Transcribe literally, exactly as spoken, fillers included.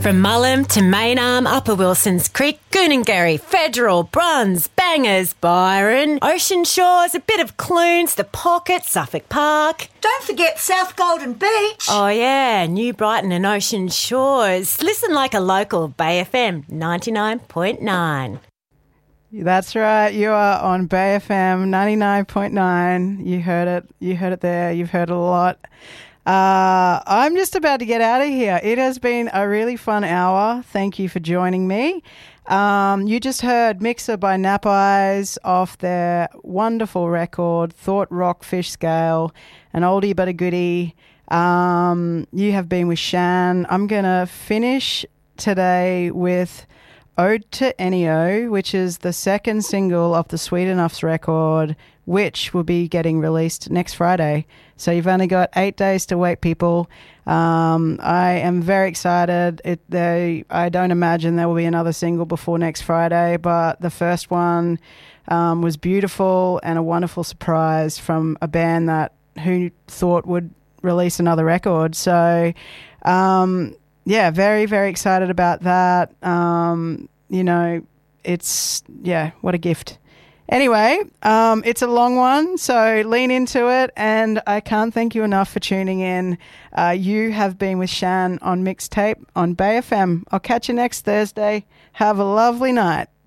From Mullum to Maynarm, Upper Wilsons Creek, Goonangarry, Federal, Bruns, Bangers, Byron, Ocean Shores, a bit of Clunes, The Pocket, Suffolk Park. Don't forget South Golden Beach. Oh yeah, New Brighton and Ocean Shores. Listen like a local, Bay F M ninety-nine point nine. That's right. You are on Bay F M ninety-nine point nine. You heard it. You heard it there. You've heard it a lot. Uh, I'm just about to get out of here. It has been a really fun hour. Thank you for joining me. Um, you just heard Mixer by Nap Eyes off their wonderful record, Thought Rock Fish Scale, an oldie but a goodie. Um, you have been with Shan. I'm going to finish today with Ode to Ennio, which is the second single of the Sweet Enough's record, which will be getting released next Friday. So you've only got eight days to wait, people. Um, I am very excited. It, they, I don't imagine there will be another single before next Friday, but the first one um, was beautiful and a wonderful surprise from a band that who thought would release another record. So, um, yeah, very, very excited about that. Um, you know, it's, yeah, what a gift. Anyway, um, it's a long one, so lean into it, and I can't thank you enough for tuning in. Uh, you have been with Shan on Mixtape on Bay F M. I'll catch you next Thursday. Have a lovely night.